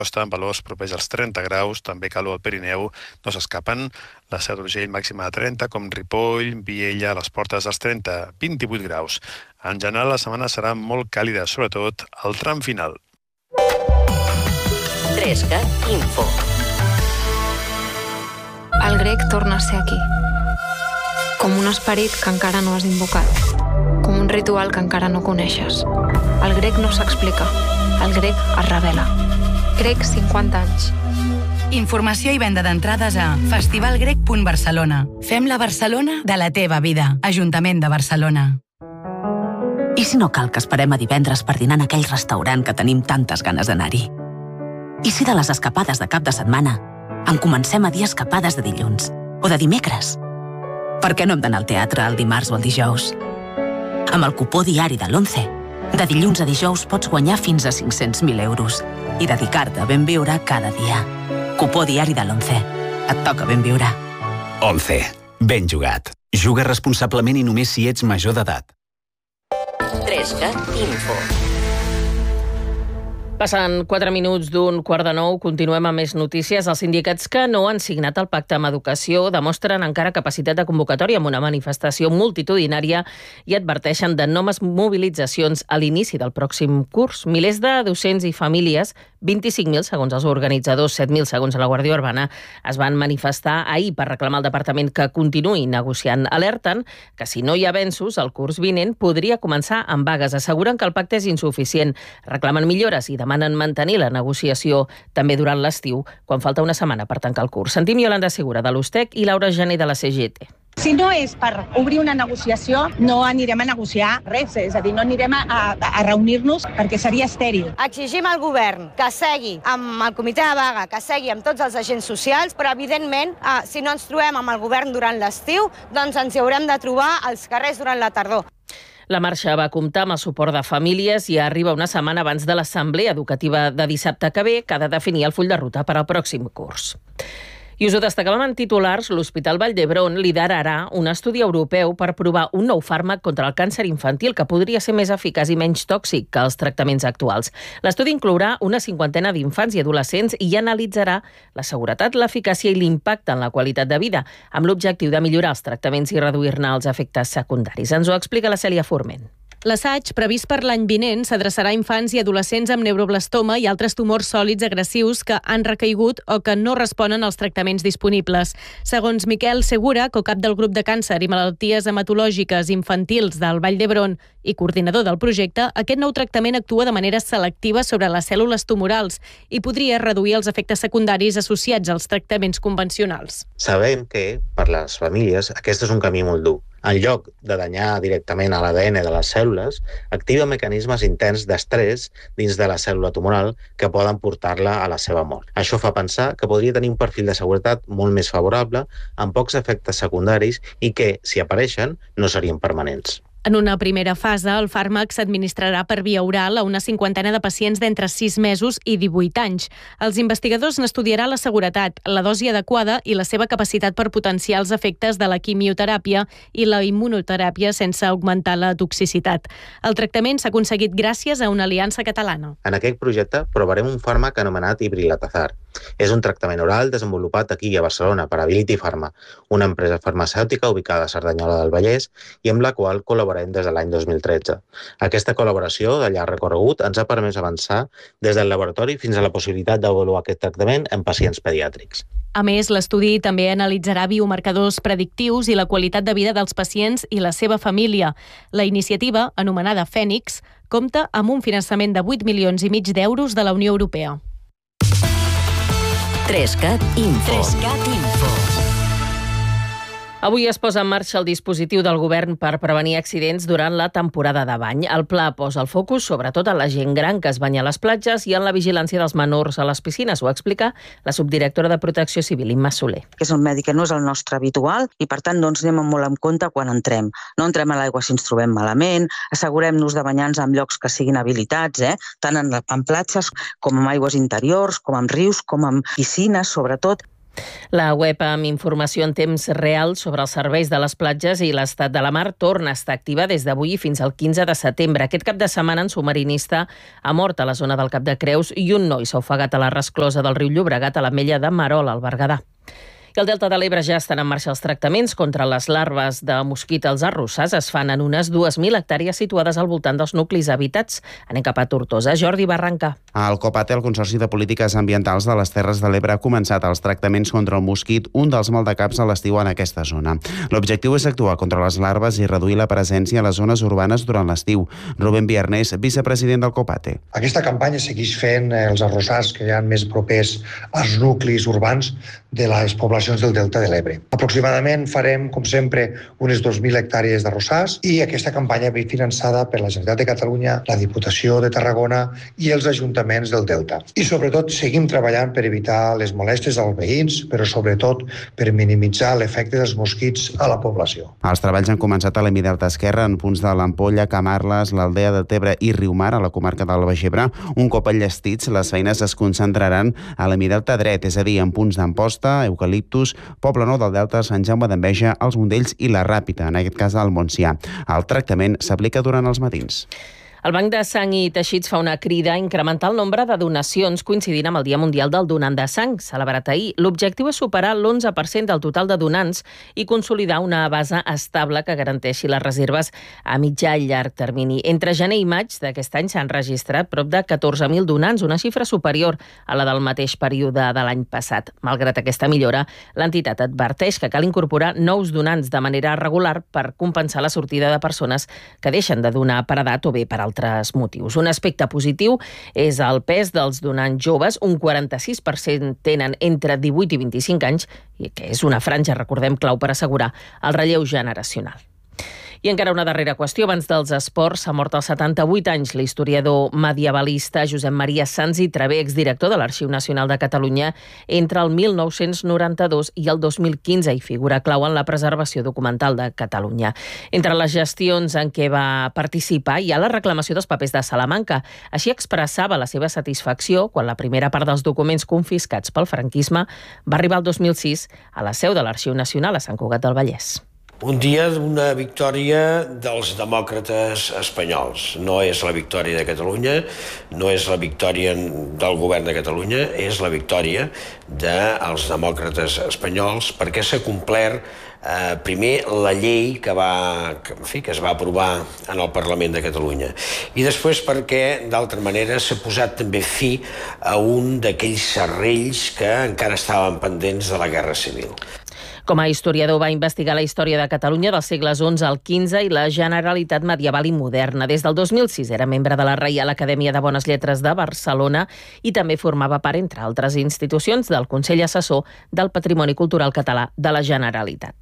costa amb valors propers als 30 graus, també calor al Pirineu, no s'escapen. La Seu d'Urgell màxima de 30, com Ripoll, Viella, a les portes dels 30, 28 graus. En general, la setmana serà molt càlida, sobretot al tram final. 3CAT Info. El grec torna a ser aquí. Com un esperit que encara no has invocat. Com un ritual que encara no coneixes. El grec no s'explica. El grec es revela. Grec 50 anys. Informació i venda d'entrades a festivalgrec.barcelona. Fem la Barcelona de la teva vida. Ajuntament de Barcelona. I si no cal que esperem a divendres per dinar en aquell restaurant que tenim tantes ganes d'anar-hi? I si de les escapades de cap de setmana en comencem a dir escapades de dilluns o de dimecres? Per què no hem d'anar al teatre el dimarts o el dijous? Amb el cupó diari de l'11, de dilluns a dijous pots guanyar fins a 500.000 euros i dedicar-te a ben viure cada dia. Cupó diari de l'11. Et toca ben viure. 11. Ben jugat. Juga responsablement i només si ets major d'edat. 3CAT Info. Passen 4 minuts d'un 8:45, continuem amb més notícies. Els sindicats que no han signat el pacte amb educació demostren encara capacitat de convocatòria amb una manifestació multitudinària i adverteixen de noves mobilitzacions a l'inici del pròxim curs. Milers de docents i famílies, 25.000 segons els organitzadors, 7.000 segons la Guàrdia Urbana, es van manifestar ahir per reclamar al departament que continuï negociant. Alerten que si no hi ha avenços, el curs vinent podria començar amb vagues. Asseguren que el pacte és insuficient. Reclamen millores i demanen mantenir la negociació també durant l'estiu, quan falta una setmana per tancar el curs. Sentim Iolanda Segura de l'USTEC i Laura Gené de la CGT. Si no és per obrir una negociació, no anirem a negociar res, és a dir, no anirem a reunir-nos perquè seria estèril. Exigim al govern que segui amb el comitè de vaga, que segui amb tots els agents socials, però evidentment, si no ens trobem amb el govern durant l'estiu, doncs ens hi haurem de trobar als carrers durant la tardor. La marxa va comptar amb el suport de famílies i arriba una setmana abans de l'assemblea educativa de dissabte que ve, que ha de definir el full de ruta per al pròxim curs. I us ho destacàvem en titulars, l'Hospital Vall d'Hebron liderarà un estudi europeu per provar un nou fàrmac contra el càncer infantil que podria ser més eficaç i menys tòxic que els tractaments actuals. L'estudi inclourà una 50 d'infants i adolescents i analitzarà la seguretat, l'eficàcia i l'impacte en la qualitat de vida, amb l'objectiu de millorar els tractaments i reduir-ne els efectes secundaris. Ens ho explica la Cèlia Forment. L'assaig, previst per l'any vinent, s'adreçarà a infants i adolescents amb neuroblastoma i altres tumors sòlids agressius que han recaigut o que no responen als tractaments disponibles. Segons Miquel Segura, co-cap del grup de càncer i malalties hematològiques infantils del Vall d'Hebron i coordinador del projecte, aquest nou tractament actua de manera selectiva sobre les cèl·lules tumorals i podria reduir els efectes secundaris associats als tractaments convencionals. Sabem que, per les famílies, aquest és un camí molt dur. En lloc de danyar directament a l'ADN de les cèl·lules, activa mecanismes interns d'estrès dins de la cèl·lula tumoral que poden portar-la a la seva mort. Això fa pensar que podria tenir un perfil de seguretat molt més favorable, amb pocs efectes secundaris i que, si apareixen, no serien permanents. En una primera fase, el fàrmac s'administrarà per via oral a una 50 de pacients d'entre 6 mesos i 18 anys. Els investigadors n'estudiaran la seguretat, la dosi adequada i la seva capacitat per potenciar els efectes de la quimioteràpia i la immunoteràpia sense augmentar la toxicitat. El tractament s'ha aconseguit gràcies a una aliança catalana. En aquest projecte provarem un fàrmac anomenat Ibrilatazar. És un tractament oral desenvolupat aquí a Barcelona per Ability Pharma, una empresa farmacèutica ubicada a Cerdanyola del Vallès i amb la qual col·laborem des de l'any 2013. Aquesta col·laboració de llarg recorregut ens ha permès avançar des del laboratori fins a la possibilitat d'avaluar aquest tractament en pacients pediàtrics. A més, l'estudi també analitzarà biomarcadors predictius i la qualitat de vida dels pacients i la seva família. La iniciativa, anomenada Fènix, compta amb un finançament de 8,5 milions d'euros de la Unió Europea. 3CAT Info. 3CAT Info. Avui es posa en marxa el dispositiu del govern per prevenir accidents durant la temporada de bany. El pla posa el focus sobretot en la gent gran que es banya a les platges i en la vigilància dels menors a les piscines. Ho explica la subdirectora de Protecció Civil, Imma Soler. Que és un medi que no és el nostre habitual i, per tant, doncs, anem molt en compte quan entrem. No entrem a l'aigua si ens trobem malament, assegurem-nos de banyar-nos en llocs que siguin habilitats, tant en platges com en aigües interiors, com en rius, com en piscines, sobretot. La web amb informació en temps real sobre els serveis de les platges i l'estat de la mar torna a estar activa des d'avui fins al 15 de setembre. Aquest cap de setmana, un submarinista ha mort a la zona del Cap de Creus i un noi s'ha ofegat a la resclosa del riu Llobregat a l'Ametlla de Marol, al Berguedà. I al Delta de l'Ebre ja estan en marxa els tractaments contra les larves de mosquit als arrossars. Es fan en unes 2.000 hectàrees situades al voltant dels nuclis habitats. Anem cap a Tortosa. Jordi Barranca. El COPATE, el Consorci de Polítiques Ambientals de les Terres de l'Ebre, ha començat els tractaments contra el mosquit, un dels maldecaps a l'estiu en aquesta zona. L'objectiu és actuar contra les larves i reduir la presència a les zones urbanes durant l'estiu. Rubén Viernés, vicepresident del COPATE. Aquesta campanya segueix fent els arrossars que hi ha més propers als nuclis urbans de les poblacions del Delta de l'Ebre. Aproximadament farem, com sempre, unes 2.000 hectàrees d'arrossars i aquesta campanya ve finançada per la Generalitat de Catalunya, la Diputació de Tarragona i els ajuntaments del Delta. I sobretot seguim treballant per evitar les molèsties als veïns, però sobretot per minimitzar l'efecte dels mosquits a la població. Els treballs han començat a l'Hemidelta esquerre en punts de l'Ampolla, Camarles, l'Aldea de Tebre i Riumar, a la comarca del Baix Ebre. Un cop enllestits, les feines es concentraran a l'Hemidelta dret, és a dir, en punts d'Amposta, Eucaliptus, Poble Nou del Delta, Sant Jaume d'Enveja, els Mondells i la Ràpita, en aquest cas al Montsià. El tractament s'aplica durant els matins. El Banc de Sang i Teixits fa una crida a incrementar el nombre de donacions coincidint amb el Dia Mundial del Donant de Sang, celebrat ahir. L'objectiu és superar l'11% del total de donants i consolidar una base estable que garanteixi les reserves a mitjà i llarg termini. Entre gener i maig d'aquest any s'han registrat prop de 14.000 donants, una xifra superior a la del mateix període de l'any passat. Malgrat aquesta millora, l'entitat adverteix que cal incorporar nous donants de manera regular per compensar la sortida de persones que deixen de donar per edat o bé per altres motius. Un aspecte positiu és el pes dels donants joves. Un 46% tenen entre 18 i 25 anys, i que és una franja, recordem, clau per assegurar el relleu generacional. I encara una darrera qüestió. Abans dels esports, s'ha mort als 78 anys l'historiador medievalista Josep Maria Sans i Travé, exdirector de l'Arxiu Nacional de Catalunya entre el 1992 i el 2015 i figura clau en la preservació documental de Catalunya. Entre les gestions en què va participar hi ha la reclamació dels papers de Salamanca. Així expressava la seva satisfacció quan la primera part dels documents confiscats pel franquisme va arribar el 2006 a la seu de l'Arxiu Nacional a Sant Cugat del Vallès. Un dia d'una victòria dels demòcrates espanyols. No és la victòria de Catalunya, no és la victòria del govern de Catalunya, és la victòria dels demòcrates espanyols perquè s'ha complert primer la llei que es va aprovar en el Parlament de Catalunya i després perquè, d'altra manera, s'ha posat també fi a un d'aquells serrells que encara estaven pendents de la Guerra Civil. Com a historiador va investigar la història de Catalunya dels segles XI al XV i la Generalitat medieval i moderna. Des del 2006 era membre de la Reial Acadèmia de Bones Lletres de Barcelona i també formava part, entre altres institucions, del Consell Assessor del Patrimoni Cultural Català de la Generalitat.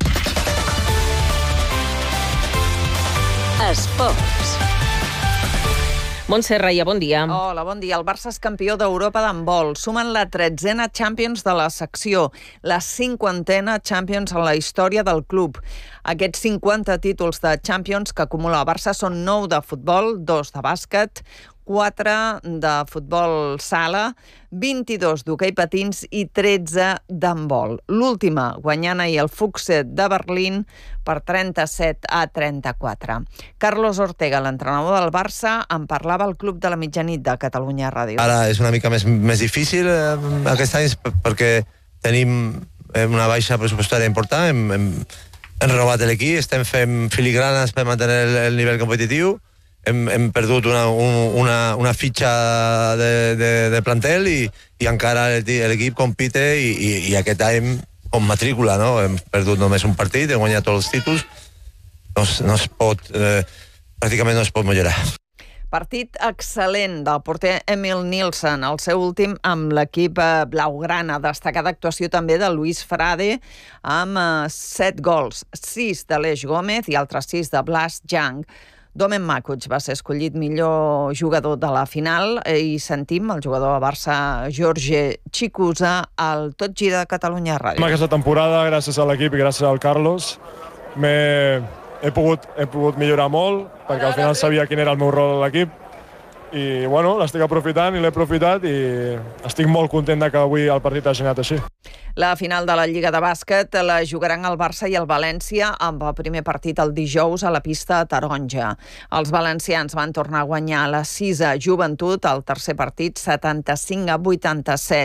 Esports. Montse Raia, bon dia. Hola, bon dia. El Barça és campió d'Europa d'handbol. Sumen la 13a Champions de la secció, la 50a Champions en la història del club. Aquests 50 títols de Champions que acumula el Barça són 9 de futbol, 2 de bàsquet, 4 de futbol sala, 22 d'hoquei patins i 13 d'handbol. L'última guanyant ahir el Fuchse de Berlín per 37-34. Carlos Ortega, l'entrenador del Barça, en parlava al Club de la Mitjanit de Catalunya Ràdio. Ara és una mica més difícil aquest any perquè tenim una baixa pressupostària important, hem renovat l'equip, estem fent filigranes per mantenir el nivell competitiu, hem perdut una fitxa de plantel i encara l'equip compite i aquest any com matrícula, no? Hem perdut només un partit, hem guanyat tots els títols, pràcticament no es pot millorar. Partit excel·lent del porter Emil Nilsson, el seu últim amb l'equip blaugrana. Destacada actuació també de Luis Frade amb 7 gols, 6 d'Aleix Gómez i altres 6 de Blas Jang. Domen Makuc va ser escollit millor jugador de la final i sentim el jugador de Barça, Jorge Chicusa, al Tot Gira de Catalunya Ràdio. Aquesta temporada, gràcies a l'equip i gràcies al Carlos, he pogut millorar molt, perquè al final sabia quin era el meu rol a l'equip i bueno, l'estic aprofitant i l'he aprofitat i estic molt content que avui el partit hagi anat així. La final de la Lliga de Bàsquet la jugaran el Barça i el València amb el primer partit el dijous a la pista taronja. Els valencians van tornar a guanyar la 6a Joventut al tercer partit 75-87.